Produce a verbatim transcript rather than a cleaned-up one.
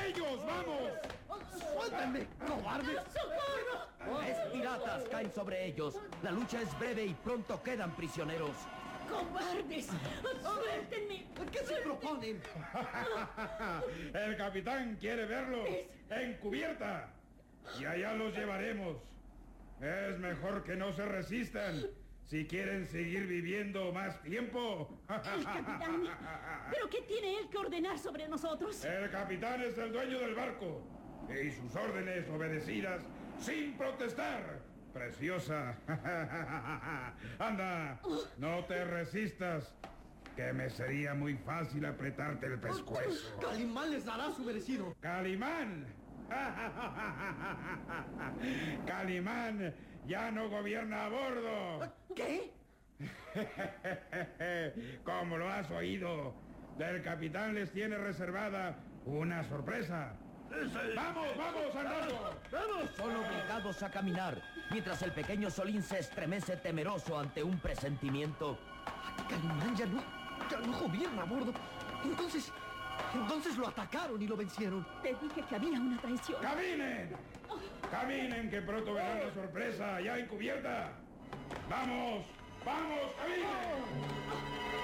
ellos! ¡Vamos! ¡Suéltenme, cobardes! ¡Socorro! Tres piratas caen sobre ellos. La lucha es breve y pronto quedan prisioneros. ¡Cobardes! ¡Suéltenme! ¿Qué se proponen? El capitán quiere verlos en cubierta. Y allá los llevaremos. Es mejor que no se resistan si quieren seguir viviendo más tiempo. El capitán. ¿Pero qué tiene él que ordenar sobre nosotros? El capitán es el dueño del barco y sus órdenes obedecidas sin protestar. Preciosa. Anda, no te resistas, que me sería muy fácil apretarte el pescuezo. Calimán les dará su merecido. ¡Calimán! ¡Calimán ya no gobierna a bordo! ¿Qué? Como lo has oído, el capitán les tiene reservada una sorpresa. ¡Vamos, vamos, andando! ¡Vamos! Son obligados a caminar, mientras el pequeño Solín se estremece temeroso ante un presentimiento. Calimán ya no, ya no gobierna a bordo. Entonces, entonces lo atacaron y lo vencieron. Te dije que había una traición. ¡Caminen! ¡Caminen, que pronto verán la sorpresa ya encubierta! ¡Vamos! ¡Vamos, caminen!